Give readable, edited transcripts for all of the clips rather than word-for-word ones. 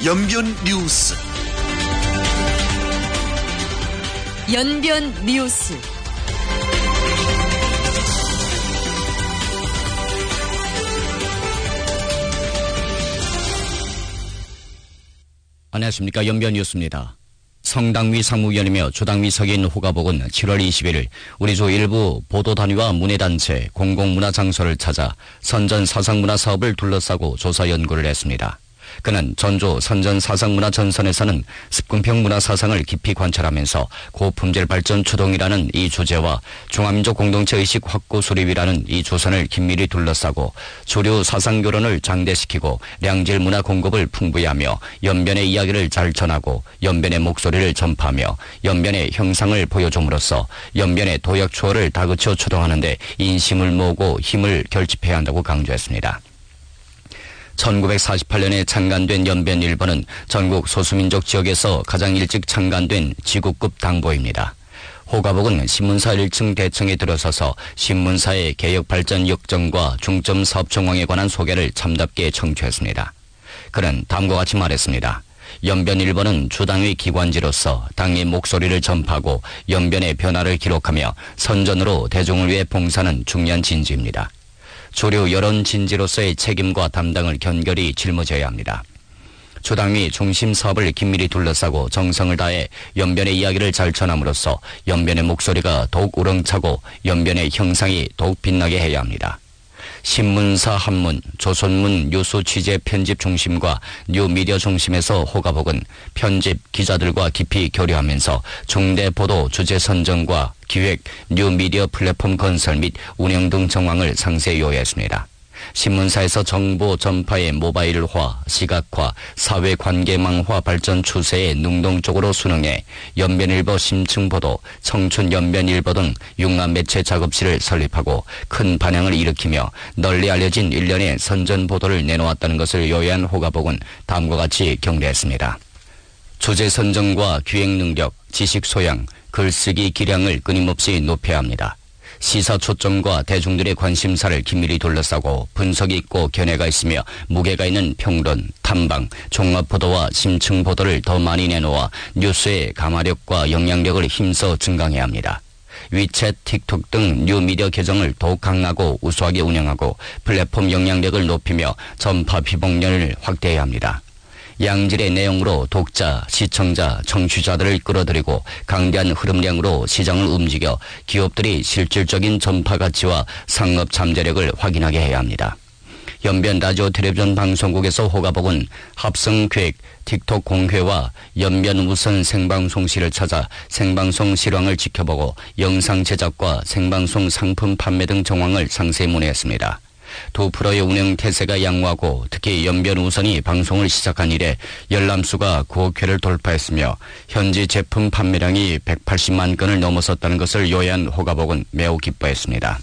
연변 뉴스. 연변 뉴스. 안녕하십니까. 연변 뉴스입니다. 성당위 상무위원이며 주당위 서기인 호가복은 7월 21일 우리 주 일부 보도단위와 문예단체, 공공문화장소를 찾아 선전사상문화 사업을 둘러싸고 조사 연구를 했습니다. 그는 전주 선전사상문화전선에서는 습근평 문화사상을 깊이 관찰하면서 고품질 발전 추동이라는 이 주제와 중화민족 공동체의식 확고 수립이라는 이 주선을 긴밀히 둘러싸고 주류 사상교론을 장대시키고 량질 문화 공급을 풍부히 하며 연변의 이야기를 잘 전하고 연변의 목소리를 전파하며 연변의 형상을 보여줌으로써 연변의 도약 추호를 다그쳐 추동하는 데 인심을 모으고 힘을 결집해야 한다고 강조했습니다. 1948년에 창간된 연변일보는 전국 소수민족 지역에서 가장 일찍 창간된 지구급 당보입니다. 호가복은 신문사 1층 대청에 들어서서 신문사의 개혁 발전 역정과 중점 사업 정황에 관한 소개를 참답게 청취했습니다. 그는 다음과 같이 말했습니다. 연변일보는 주당의 기관지로서 당의 목소리를 전파하고 연변의 변화를 기록하며 선전으로 대중을 위해 봉사하는 중요한 진지입니다. 주류 여론 진지로서의 책임과 담당을 견결히 짊어져야 합니다. 주당위 중심 사업을 긴밀히 둘러싸고 정성을 다해 연변의 이야기를 잘 전함으로써 연변의 목소리가 더욱 우렁차고 연변의 형상이 더욱 빛나게 해야 합니다. 신문사 한문, 조선문 뉴스 취재 편집 중심과 뉴미디어 중심에서 호가복은 편집 기자들과 깊이 교류하면서 중대 보도 주제 선정과 기획, 뉴미디어 플랫폼 건설 및 운영 등 정황을 상세히 요약했습니다. 신문사에서 정보 전파의 모바일화, 시각화, 사회관계망화 발전 추세에 능동적으로 순응해 연변일보 심층보도, 청춘연변일보 등 융합 매체 작업실을 설립하고 큰 반향을 일으키며 널리 알려진 일련의 선전보도를 내놓았다는 것을 요약한 호가복은 다음과 같이 격려했습니다. 주제 선정과 기획 능력, 지식 소양, 글쓰기 기량을 끊임없이 높여야 합니다. 시사 초점과 대중들의 관심사를 긴밀히 둘러싸고 분석이 있고 견해가 있으며 무게가 있는 평론, 탐방, 종합보도와 심층보도를 더 많이 내놓아 뉴스의 감화력과 영향력을 힘써 증강해야 합니다. 위챗, 틱톡 등 뉴미디어 계정을 더욱 강하고 우수하게 운영하고 플랫폼 영향력을 높이며 전파 비봉련을 확대해야 합니다. 양질의 내용으로 독자, 시청자, 청취자들을 끌어들이고 강대한 흐름량으로 시장을 움직여 기업들이 실질적인 전파 가치와 상업 잠재력을 확인하게 해야 합니다. 연변 라디오 텔레비전 방송국에서 호가복은 합성기획, 틱톡 공회와 연변 우선 생방송실을 찾아 생방송 실황을 지켜보고 영상 제작과 생방송 상품 판매 등 정황을 상세히 문의했습니다. 두 프로의 운영 태세가 양호하고 특히 연변 우선이 방송을 시작한 이래 열람수가 9억 회를 돌파했으며 현지 제품 판매량이 180만 건을 넘어섰다는 것을 요약한 호가복은 매우 기뻐했습니다.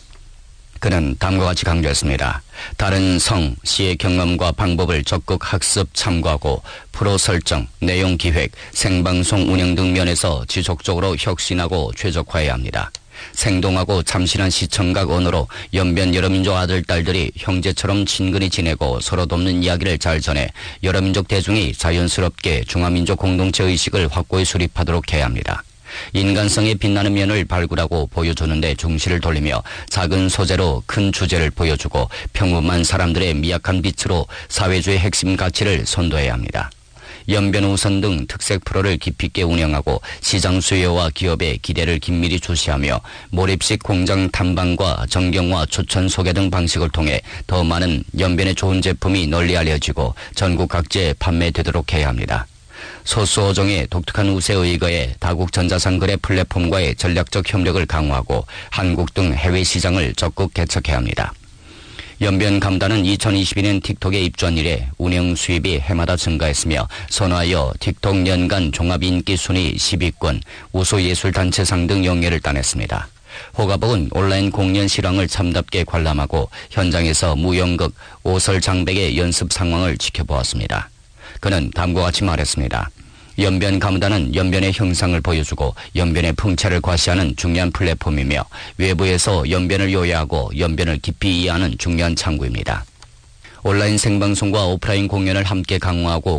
그는 다음과 같이 강조했습니다. 다른 성, 시의 경험과 방법을 적극 학습 참고하고 프로 설정, 내용 기획, 생방송 운영 등 면에서 지속적으로 혁신하고 최적화해야 합니다. 생동하고 참신한 시청각 언어로 연변 여러민족 아들, 딸들이 형제처럼 친근히 지내고 서로 돕는 이야기를 잘 전해 여러민족 대중이 자연스럽게 중화민족 공동체 의식을 확고히 수립하도록 해야 합니다. 인간성의 빛나는 면을 발굴하고 보여주는 데 중시를 돌리며 작은 소재로 큰 주제를 보여주고 평범한 사람들의 미약한 빛으로 사회주의 핵심 가치를 선도해야 합니다. 연변 우선 등 특색 프로를 깊이 있게 운영하고 시장 수요와 기업의 기대를 긴밀히 주시하며 몰입식 공장 탐방과 정경화 추천 소개 등 방식을 통해 더 많은 연변의 좋은 제품이 널리 알려지고 전국 각지에 판매되도록 해야 합니다. 소수어종의 독특한 우세 의거에 다국 전자상거래 플랫폼과의 전략적 협력을 강화하고 한국 등 해외 시장을 적극 개척해야 합니다. 연변 감단은 2022년 틱톡에 입주한 이래 운영 수입이 해마다 증가했으며 선화여 틱톡 연간 종합인기 순위 10위권, 우수예술단체상 등 영예를 따냈습니다. 호가복은 온라인 공연 실황을 참답게 관람하고 현장에서 무연극, 오설장백의 연습 상황을 지켜보았습니다. 그는 다음과 같이 말했습니다. 연변 가무단은 연변의 형상을 보여주고 연변의 풍채를 과시하는 중요한 플랫폼이며 외부에서 연변을 요약하고 연변을 깊이 이해하는 중요한 창구입니다. 온라인 생방송과 오프라인 공연을 함께 강화하고